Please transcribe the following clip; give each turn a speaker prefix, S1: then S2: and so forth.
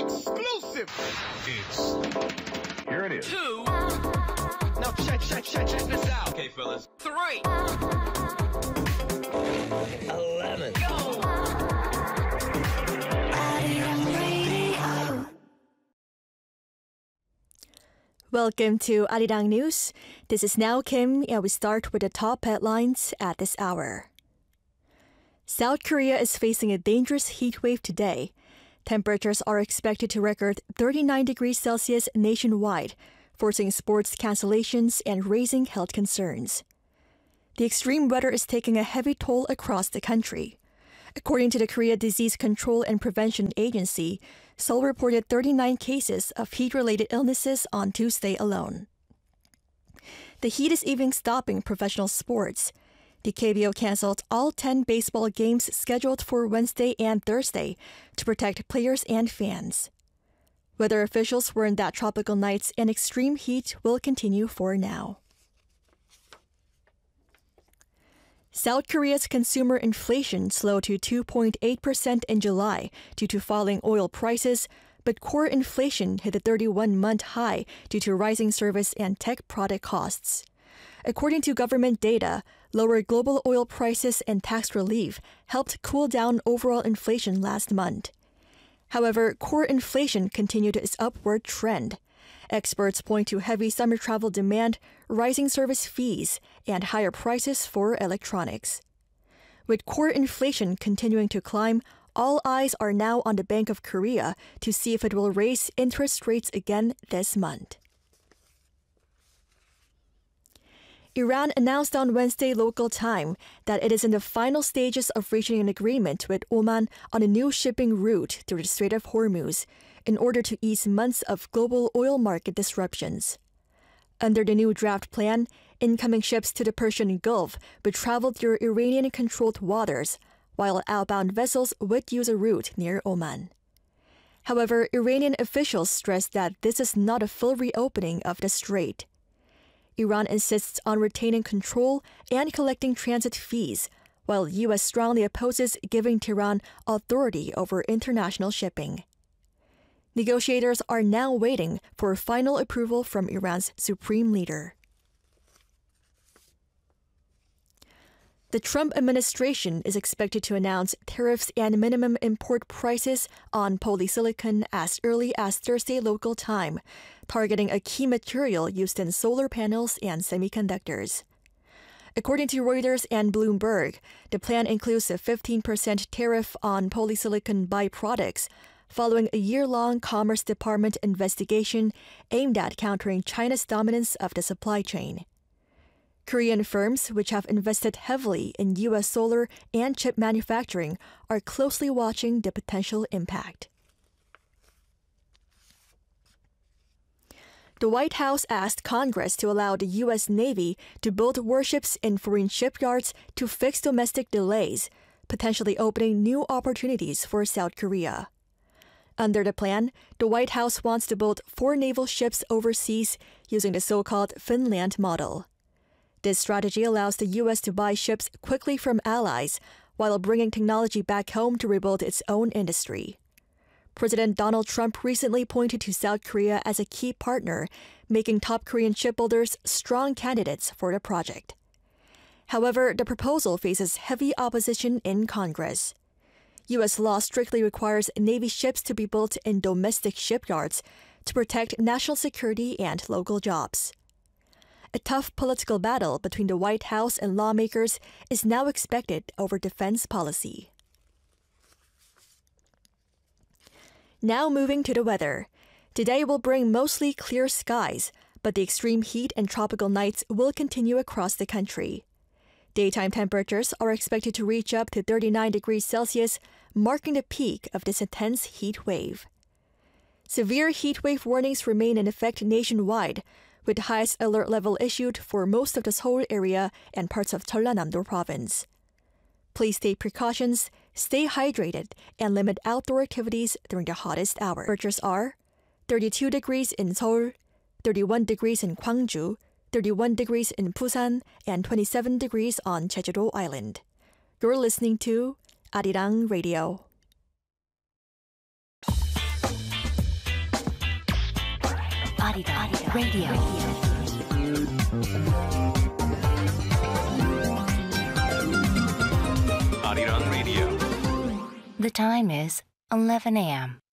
S1: Exclusive.
S2: Here it is.
S1: 2. Now check this out. Okay, fellas. 3. 11. Go.
S3: Welcome to Arirang News. This is Now Kim, and we start with the top headlines at this hour. South Korea is facing a dangerous heat wave today. Temperatures are expected to record 39 degrees Celsius nationwide, forcing sports cancellations and raising health concerns. The extreme weather is taking a heavy toll across the country. According to the Korea Disease Control and Prevention Agency, Seoul reported 39 cases of heat-related illnesses on Tuesday alone. The heat is even stopping professional sports. The KBO canceled all 10 baseball games scheduled for Wednesday and Thursday to protect players and fans. Weather officials warn that tropical nights and extreme heat will continue for now. South Korea's consumer inflation slowed to 2.8% in July due to falling oil prices, but core inflation hit a 31-month high due to rising service and tech product costs. According to government data, lower global oil prices and tax relief helped cool down overall inflation last month. However, core inflation continued its upward trend. Experts point to heavy summer travel demand, rising service fees, and higher prices for electronics. With core inflation continuing to climb, all eyes are now on the Bank of Korea to see if it will raise interest rates again this month. Iran announced on Wednesday local time that it is in the final stages of reaching an agreement with Oman on a new shipping route through the Strait of Hormuz in order to ease months of global oil market disruptions. Under the new draft plan, incoming ships to the Persian Gulf would travel through Iranian-controlled waters, while outbound vessels would use a route near Oman. However, Iranian officials stressed that this is not a full reopening of the strait. Iran insists on retaining control and collecting transit fees, while the U.S. strongly opposes giving Tehran authority over international shipping. Negotiators are now waiting for final approval from Iran's supreme leader. The Trump administration is expected to announce tariffs and minimum import prices on polysilicon as early as Thursday local time, targeting a key material used in solar panels and semiconductors. According to Reuters and Bloomberg, the plan includes a 15% tariff on polysilicon byproducts, following a year-long Commerce Department investigation aimed at countering China's dominance of the supply chain. Korean firms, which have invested heavily in U.S. solar and chip manufacturing, are closely watching the potential impact. The White House asked Congress to allow the U.S. Navy to build warships in foreign shipyards to fix domestic delays, potentially opening new opportunities for South Korea. Under the plan, the White House wants to build 4 naval ships overseas using the so-called Finland model. This strategy allows the U.S. to buy ships quickly from allies while bringing technology back home to rebuild its own industry. President Donald Trump recently pointed to South Korea as a key partner, making top Korean shipbuilders strong candidates for the project. However, the proposal faces heavy opposition in Congress. U.S. law strictly requires Navy ships to be built in domestic shipyards to protect national security and local jobs. A tough political battle between the White House and lawmakers is now expected over defense policy. Now moving to the weather. Today will bring mostly clear skies, but the extreme heat and tropical nights will continue across the country. Daytime temperatures are expected to reach up to 39 degrees Celsius, marking the peak of this intense heat wave. Severe heat wave warnings remain in effect nationwide, with the highest alert level issued for most of the Seoul area and parts of Jeollanam-do province. Please take precautions, stay hydrated, and limit outdoor activities during the hottest hours. Temperatures are 32 degrees in Seoul, 31 degrees in Gwangju, 31 degrees in Busan, and 27 degrees on Jeju-do Island. You're listening to Arirang Radio.
S2: Arirang Radio.
S1: Arirang Radio.
S2: The time is 11 a.m.